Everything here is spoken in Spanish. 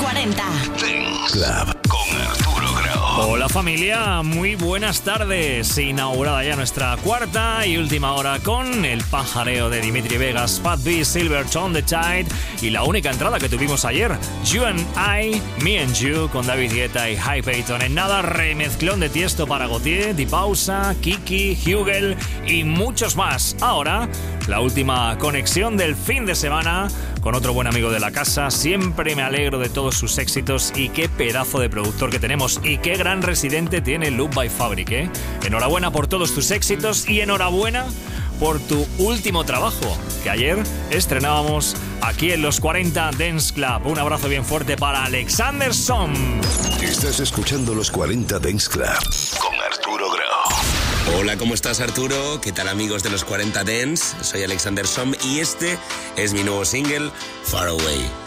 40 Dance Club con Arturo Grau. Hola familia, muy buenas tardes. Inaugurada ya nuestra cuarta y última hora con el pajareo de Dimitri Vegas, Pat B, Silvertone, The Tide y la única entrada que tuvimos ayer, You and I, Me and You, con David Guetta y High Payton. En nada, remezclón de Tiesto para Gautier, Di Pausa, Kiki, Hugel y muchos más. Ahora, la última conexión del fin de semana con otro buen amigo de la casa. Siempre me alegro de todos sus éxitos y qué pedazo de productor que tenemos y qué gran residente tiene Loop by Fabric, ¿eh? Enhorabuena por todos tus éxitos y enhorabuena por tu último trabajo, que ayer estrenábamos aquí en Los 40 Dance Club. Un abrazo bien fuerte para Alexander Som. Estás escuchando Los 40 Dance Club con Arturo Grau. Hola, ¿cómo estás, Arturo? ¿Qué tal, amigos de Los 40 Dance? Soy Alexander Som y este es mi nuevo single, Far Away.